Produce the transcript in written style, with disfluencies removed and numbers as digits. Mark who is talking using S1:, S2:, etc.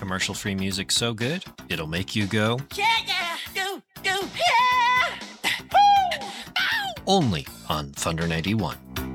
S1: Commercial-free music so good, it'll make you go
S2: Yeah, yeah, do, yeah. Woo! Ow!
S1: only on Thunder 91.